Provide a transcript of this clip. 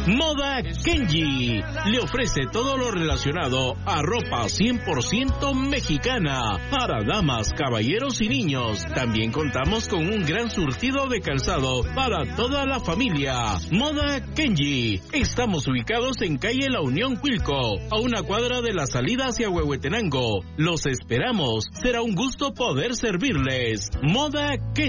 Moda Kenji le ofrece todo lo relacionado a ropa 100% mexicana para damas, caballeros y niños. También contamos con un gran surtido de calzado para toda la familia. Moda Kenji. Estamos ubicados en calle La Unión Cuilco, a una cuadra de la salida hacia Huehuetenango. Los esperamos. Será un gusto poder servirles. Moda Kenji.